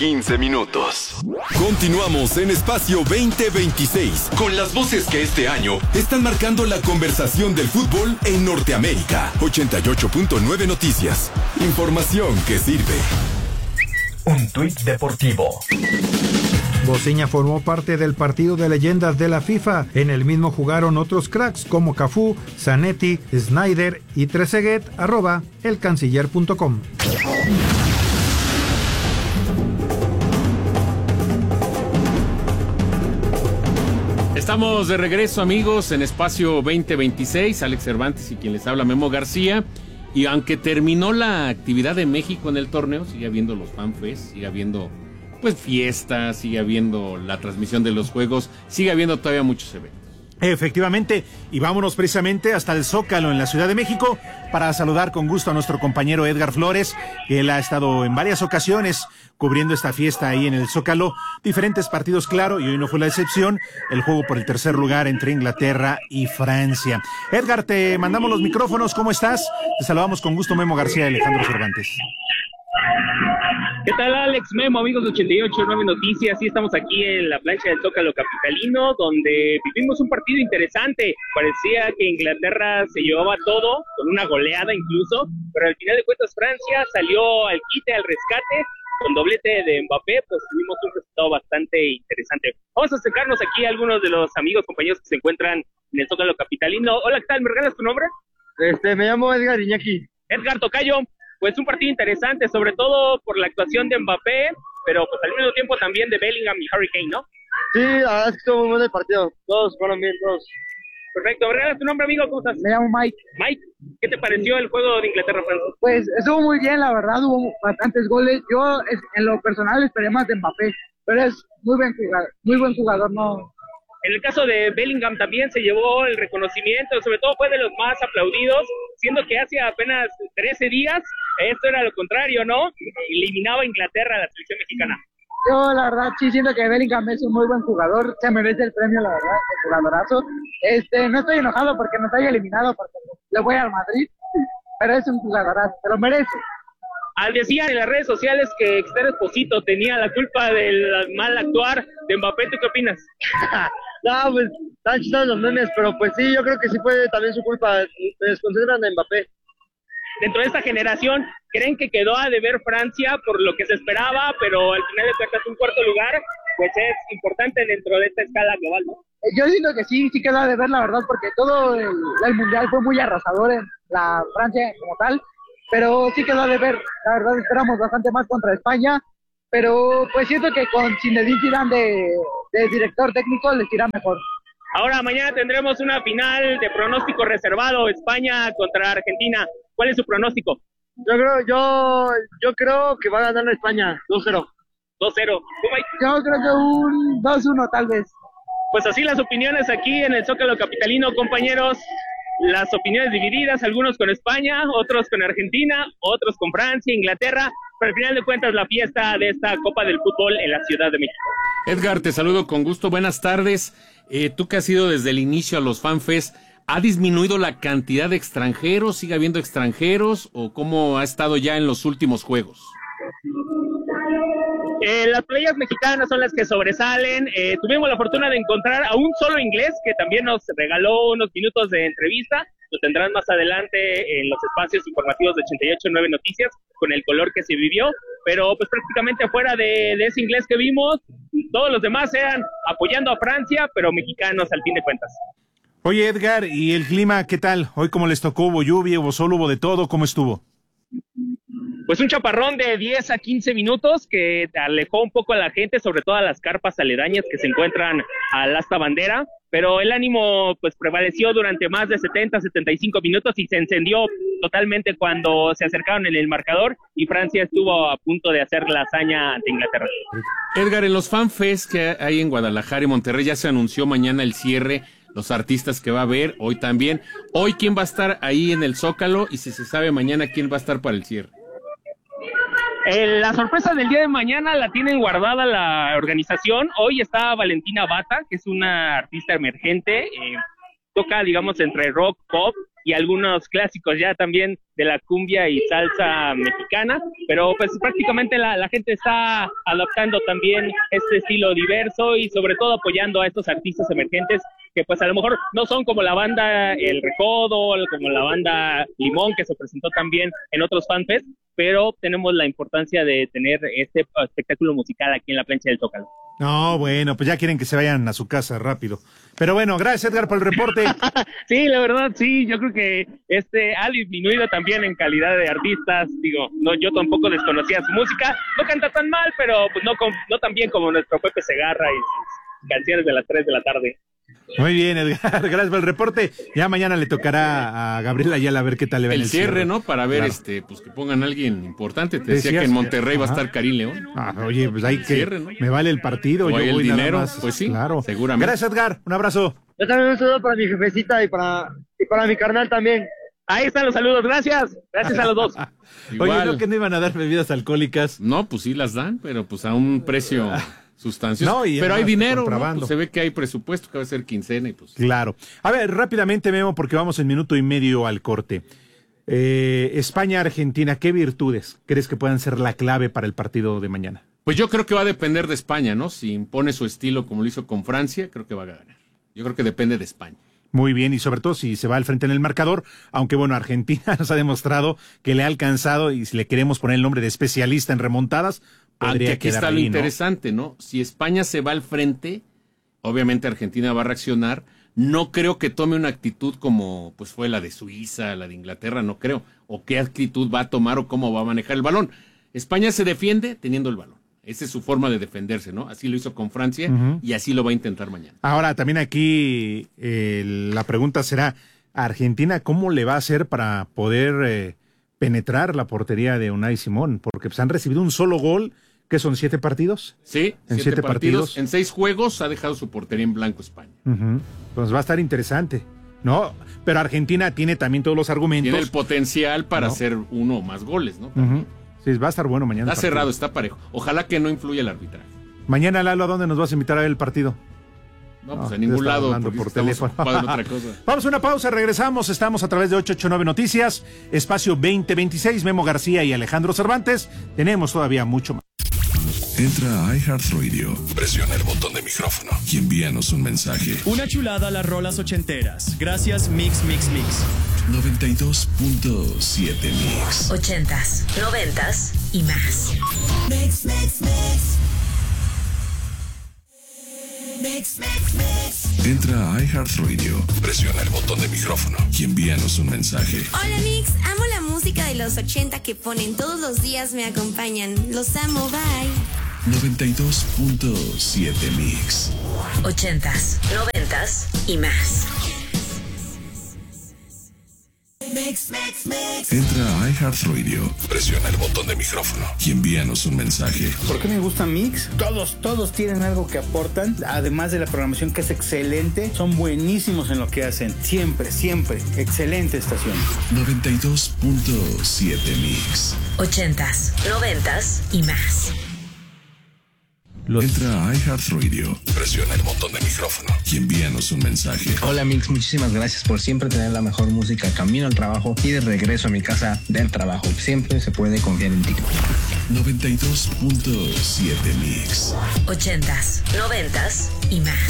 15 minutos. Continuamos en Espacio 2026 con las voces que este año están marcando la conversación del fútbol en Norteamérica. 88.9 Noticias. Información que sirve. Un tuit deportivo. Bociña formó parte del partido de leyendas de la FIFA. En el mismo jugaron otros cracks como Cafú, Zanetti, Snyder y Trezeguet. @elcanciller.com. Estamos de regreso, amigos, en Espacio 2026. Alex Cervantes y quien les habla, Memo García. Y aunque terminó la actividad de México en el torneo, sigue habiendo los FanFest, sigue habiendo pues fiestas, sigue habiendo la transmisión de los juegos, sigue habiendo todavía muchos eventos. Efectivamente, y vámonos precisamente hasta el Zócalo en la Ciudad de México para saludar con gusto a nuestro compañero Edgar Flores, que él ha estado en varias ocasiones cubriendo esta fiesta ahí en el Zócalo, diferentes partidos, claro, y hoy no fue la excepción, el juego por el tercer lugar entre Inglaterra y Francia. Edgar, te mandamos los micrófonos, ¿cómo estás? Te saludamos con gusto, Memo García y Alejandro Cervantes. ¿Qué tal, Alex, Memo, amigos de 88.9 Noticias? Sí, estamos aquí en la plancha del Zócalo capitalino, donde vivimos un partido interesante. Parecía que Inglaterra se llevaba todo, con una goleada incluso, pero al final de cuentas Francia salió al quite, al rescate, con doblete de Mbappé, pues tuvimos un resultado bastante interesante. Vamos a acercarnos aquí a algunos de los amigos, compañeros que se encuentran en el Zócalo capitalino. Hola, ¿qué tal? ¿Me regalas tu nombre? Me llamo Edgar Iñaki. Edgar Tocayo. Pues un partido interesante, sobre todo por la actuación de Mbappé, pero pues al mismo tiempo también de Bellingham y Harry Kane, ¿no? Sí, la verdad es que estuvo muy bueno el partido. Todos fueron bien, todos. Perfecto. ¿Me regalas tu nombre, amigo? ¿Cómo estás? Me llamo Mike. Mike, ¿qué te pareció el juego de Inglaterra-Francia? Pues estuvo muy bien, la verdad, hubo bastantes goles. Yo, en lo personal, esperé más de Mbappé, pero es muy buen jugador, ¿no? En el caso de Bellingham también se llevó el reconocimiento, sobre todo fue de los más aplaudidos, siendo que hace apenas 13 días esto era lo contrario, ¿no? Eliminaba a Inglaterra a la selección mexicana. Yo, la verdad, sí siento que Bellingham es un muy buen jugador, se merece el premio, la verdad, el jugadorazo. No estoy enojado porque nos haya eliminado, porque le voy al Madrid, pero es un jugadorazo, se lo merece. Decían en las redes sociales que Esther Esposito tenía la culpa del mal actuar de Mbappé. ¿Tú qué opinas? No, pues están chistosos los memes, pero pues sí, yo creo que sí fue también su culpa. Se desconcentran en Mbappé. Dentro de esta generación, ¿creen que quedó a deber Francia por lo que se esperaba, pero al final de cuentas un cuarto lugar pues es importante dentro de esta escala global, ¿no? Yo siento que sí quedó a deber, la verdad, porque todo el Mundial fue muy arrasador en la Francia como tal, pero sí quedó a deber. La verdad esperamos bastante más contra España, pero pues siento que con Zinedine Zidane de director técnico les irá mejor. Ahora mañana tendremos una final de pronóstico reservado, España contra Argentina. ¿Cuál es su pronóstico? Yo creo que va a ganar España 2-0. 2-0. Yo creo que un 2-1 tal vez. Pues así las opiniones aquí en el Zócalo capitalino, compañeros. Las opiniones divididas, algunos con España, otros con Argentina, otros con Francia, Inglaterra, pero al final de cuentas la fiesta de esta Copa del Fútbol en la Ciudad de México. Edgar, te saludo con gusto, buenas tardes. Tú que has ido desde el inicio a los FanFest, ¿ha disminuido la cantidad de extranjeros? ¿Sigue habiendo extranjeros? ¿O cómo ha estado ya en los últimos juegos? Las playas mexicanas son las que sobresalen. Tuvimos la fortuna de encontrar a un solo inglés que también nos regaló unos minutos de entrevista. Lo tendrán más adelante en los espacios informativos de 88.9 Noticias con el color que se vivió. Pero pues prácticamente fuera de ese inglés que vimos, todos los demás eran apoyando a Francia, pero mexicanos al fin de cuentas. Oye, Edgar, ¿y el clima qué tal? Hoy cómo les tocó, ¿hubo lluvia, hubo sol, hubo de todo? ¿Cómo estuvo? Pues un chaparrón de 10 a 15 minutos que alejó un poco a la gente, sobre todo a las carpas aledañas que se encuentran al asta bandera, pero el ánimo pues prevaleció durante más de 70-75 minutos y se encendió totalmente cuando se acercaron en el marcador y Francia estuvo a punto de hacer la hazaña ante Inglaterra. Edgar, en los FanFest que hay en Guadalajara y Monterrey ya se anunció mañana el cierre, los artistas que va a haber, hoy también. Hoy, ¿quién va a estar ahí en el Zócalo? Y si se sabe mañana, ¿quién va a estar para el cierre? La sorpresa del día de mañana la tienen guardada la organización. Hoy está Valentina Bata, que es una artista emergente, toca, digamos, entre rock, pop, y algunos clásicos ya también de la cumbia y salsa mexicana, pero pues prácticamente la gente está adoptando también este estilo diverso y sobre todo apoyando a estos artistas emergentes que pues a lo mejor no son como la banda El Recodo, como la banda Limón, que se presentó también en otros fanfests, pero tenemos la importancia de tener este espectáculo musical aquí en la plancha del Zócalo. No, bueno, pues ya quieren que se vayan a su casa rápido. Pero bueno, gracias Edgar por el reporte. Sí, la verdad, sí, yo creo que ha disminuido también en calidad de artistas. Digo, no, yo tampoco desconocía su música, no canta tan mal, pero pues no tan bien como nuestro Pepe Segarra y sus canciones de las 3 de la tarde. Muy bien, Edgar, gracias por el reporte. Ya mañana le tocará a Gabriel Ayala a ver qué tal le va en el cierre, ¿no? Para ver, claro, pues que pongan a alguien importante. Te decía que en Monterrey va a estar Karim León. Oye, pues ahí que cierre, ¿no? Me vale el partido. O yo el voy dinero, nada más, pues sí, claro. Seguramente. Gracias, Edgar, un abrazo. Yo también un saludo para mi jefecita y para mi carnal también. Ahí están los saludos, gracias a los dos. Oye, ¿no que no iban a dar bebidas alcohólicas? No, pues sí las dan, pero pues a un precio sustancioso. No, pero hay dinero, ¿no? Pues se ve que hay presupuesto, que va a ser quincena y pues... Claro. A ver, rápidamente, Memo, porque vamos en minuto y medio al corte. España-Argentina, ¿qué virtudes crees que puedan ser la clave para el partido de mañana? Pues yo creo que va a depender de España, ¿no? Si impone su estilo como lo hizo con Francia, creo que va a ganar. Yo creo que depende de España. Muy bien, y sobre todo si se va al frente en el marcador, aunque bueno, Argentina nos ha demostrado que le ha alcanzado, y si le queremos poner el nombre de especialista en remontadas, aunque aquí está lo interesante, ¿no? Si España se va al frente, obviamente Argentina va a reaccionar. No creo que tome una actitud como pues fue la de Suiza, la de Inglaterra, no creo. O qué actitud va a tomar o cómo va a manejar el balón. España se defiende teniendo el balón. Esa es su forma de defenderse, ¿no? Así lo hizo con Francia y así lo va a intentar mañana. Ahora, también aquí la pregunta será, ¿Argentina cómo le va a hacer para poder penetrar la portería de Unai Simón? Porque pues han recibido un solo gol. ¿Qué son, 7 partidos? Sí, en 7 partidos. En 6 juegos ha dejado su portería en blanco España. Pues va a estar interesante, ¿no? Pero Argentina tiene también todos los argumentos. Tiene el potencial para hacer 1 o más goles, ¿no? Sí, va a estar bueno mañana. Está cerrado, está parejo. Ojalá que no influya el arbitraje. Mañana, Lalo, ¿a dónde nos vas a invitar a ver el partido? No, pues a ningún lado, por teléfono. Otra cosa. Vamos a una pausa, regresamos. Estamos a través de 889 Noticias, Espacio 2026, Memo García y Alejandro Cervantes. Tenemos todavía mucho más. Entra a iHeartRadio, presiona el botón de micrófono y envíanos un mensaje. Una chulada a las rolas ochenteras. Gracias, Mix. 92.7 Mix. 80s, 90s y más. Mix. Entra a iHeartRadio, presiona el botón de micrófono y envíanos un mensaje. Hola Mix, amo la música de los 80 que ponen todos los días, me acompañan. Los amo, bye. 92.7 Mix. 80s, 90s y más. Entra a iHeartRadio, presiona el botón de micrófono y envíanos un mensaje. ¿Por qué me gusta Mix? Todos tienen algo que aportan, además de la programación que es excelente, son buenísimos en lo que hacen, siempre, excelente estación. 92.7 Mix. 80s, 90s y más. Entra a iHeartRadio, presiona el botón de micrófono y envíanos un mensaje. Hola Mix, muchísimas gracias por siempre tener la mejor música camino al trabajo y de regreso a mi casa del trabajo. Siempre se puede confiar en ti. 92.7 Mix. 80s, 90s y más.